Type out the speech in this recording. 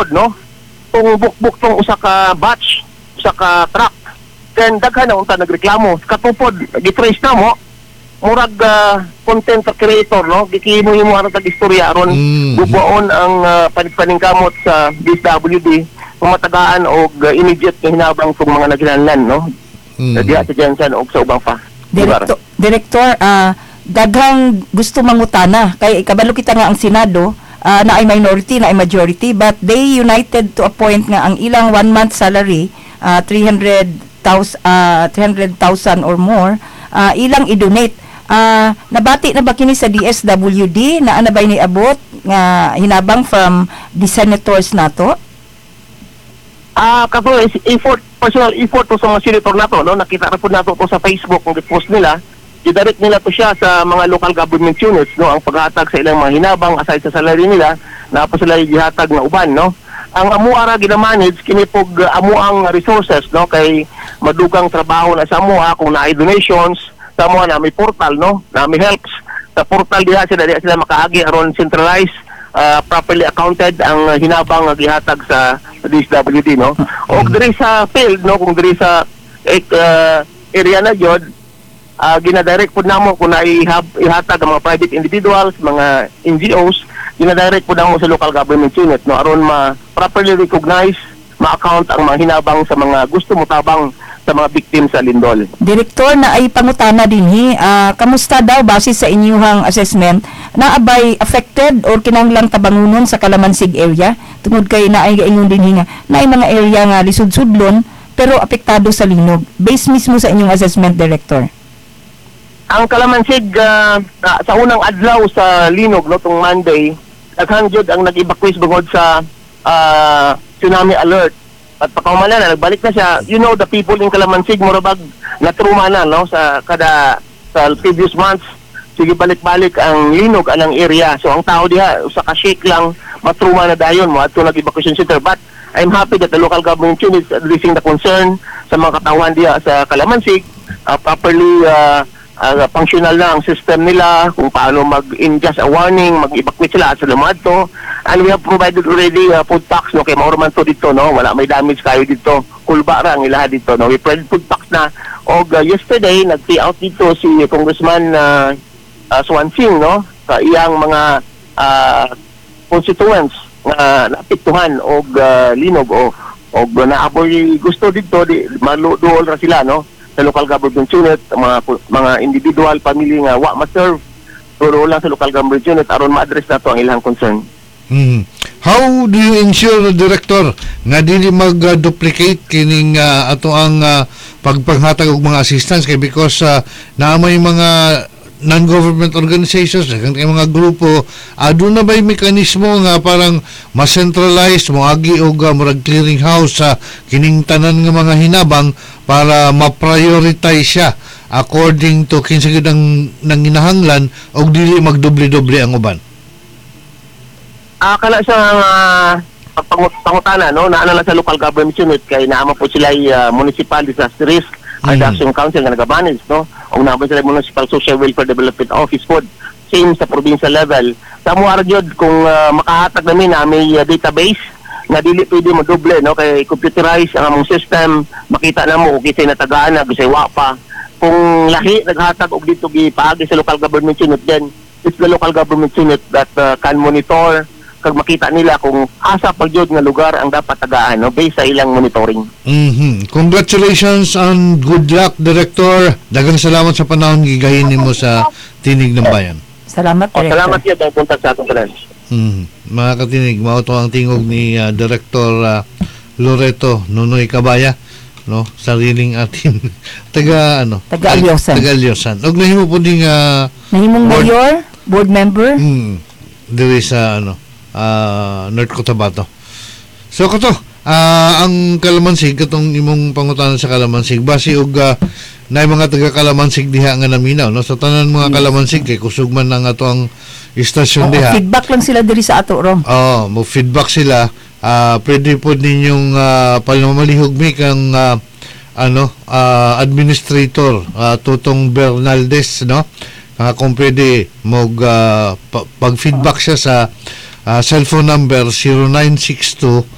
no, kung bukbuk tong usa ka batch, usa ka truck, then daghan na unta nagreklamo. Katupod, gitrace na mo, murag content creator, no, gikimo yung mga tag-istorya aron bubuon ang paningkamot sa DSWD, pamatagaan o immediate na hinabang kung mga naghinanlan, no, diya sa Jensen o sa ubang pa. Director, daghang gusto mangutana, kay kabalo kita nga ang Senado, na ay minority, na ay majority, but they united to a point nga ang ilang 1 month salary, 300,000 or more, ilang i-donate. Nabati na ba kini sa DSWD na anabay ni abot nga hinabang from the senators nato? Kaso personal effort to sa mga senator nato, no, nakita ra pud nato to sa Facebook kung i-post nila. I-direct nila to siya sa mga local government units, no, ang paghatag sa ilang mga hinabang aside sa salary nila, na pa sila gihatag na uban, no. Ang amuara ginamanage kini pog amuang resources, no, kay madugang trabaho na sa amuha kung naay donations sa amuha na may portal, no, na may helps sa portal diha sila makaagi aron centralized, properly accounted ang hinabang nga gihatag sa DSWD, no. O diri sa field, no, kung diri sa area na jud, ginadirect po namo kung ihatag ang mga private individuals, mga NGOs, ginadirect po namo sa local government unit, no, aron properly recognize, ma-account ang mga hinabang sa mga gusto motabang sa mga victims sa lindol. Direktor, na ay pangutana dinhi, kamusta daw base sa inyuhang assessment na abay affected or kinahanglang tabangunon sa Calamansig area tungod kay naay gaingon dinhi nga naay mga area nga lisud-sudlon pero apektado sa linog, base mismo sa inyong assessment, Director? Ang Calamansig sa unang adlaw sa linog, no, tong Monday, daghan jud ang nag-evacuate bungod sa tsunami alert. At pagkaumala na, nagbalik na siya. You know, the people in Calamansig, murabag, natruma na, no, sa previous months. Sige, balik-balik ang linog, anang area. So, ang tao diha, sa ka-shake lang, matruma na dayon mo at nag-evacuation center. But, I'm happy that the local government unit is addressing the concern sa mga katawan diha sa Calamansig, properly functional na ang system nila, kung paano mag-ingest a warning, mag-evacuate sila at sa lumadto. And we have provided already food packs, no, kay mauraman to dito, no, wala may damage kayo dito, kulba ra ang ilaha dito, no. We provided food packs na. O yesterday, nag-pay out dito si Congressman Swansing, no, sa iyang mga constituents na napiktuhan og linog o naaboy gusto dito, maludool ra sila, no, sa local government unit, mga individual, family nga wa ma-serve, pero lang sa local government unit aron ma-address nato ang ilang concern. How do you ensure, Director, nga dili mag-duplicate kining ato ang pagpanghatag og mga assistance kay because naamay mga non-government organizations, mga grupo, doon na ba'y mekanismo nga parang ma-centralize, moagi o murag clearing house sa kining tanan nga mga hinabang para ma-prioritize siya according to kinsagid ang nanginahanglan o dili magdoble-doble ang uban? Kala sa pangutana, no, naana lang sa local government unit kay naama po sila municipal disaster risk reduction council nga nagamanage, no, o naman sila municipal social welfare development office pod, same sa provincial level. Sa muar jud kung makahatag namin na may database na dili pwede mo doble, no, kay computerize ang among system, makita na mo kung kisay natagaan na bisay wa pa. Kung lahi naghatag og dito gipaagi sa local government unit, then it's the local government unit that can monitor kag makita nila kung asa pagyod nga lugar ang dapat tagaan, no, based sa ilang monitoring. Congratulations and good luck, Director. Daghang salamat sa panahon gigahin nimo sa Tinig ng Bayan. Salamat, Director. Salamat yun ang punta sa atong kanan. Mga katinig, mao to ang tingog ni Director Loreto Nunoy Cabaya, no, sariling atin taga Alyosan. Og nahimo po ding nahimong mayor, board member diri sa North Cotabato. So kato, ang Calamansig, katong imong pangutanan sa Calamansig, base og na mga taga Calamansig diha nga naminaw, no, sa tanan mga Calamansig kay kusog man ang ato ang istasyon diha. Feedback lang sila diri sa ato ro. Mo feedback sila. Pwede po ninyong palamalihog mi kang administrator Tutong Bernaldez, no, kung pwede pag-feedback siya sa cellphone number 0962